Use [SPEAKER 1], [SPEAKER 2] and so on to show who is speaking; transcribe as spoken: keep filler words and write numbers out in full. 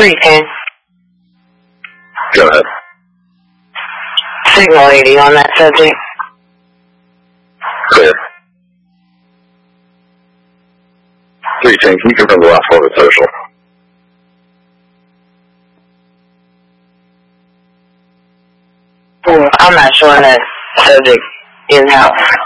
[SPEAKER 1] three ten.
[SPEAKER 2] Go ahead.
[SPEAKER 1] Signal eighty on that subject.
[SPEAKER 2] Clear. three ten, can you confirm the last four of the social?
[SPEAKER 1] I'm not showing that subject in-house.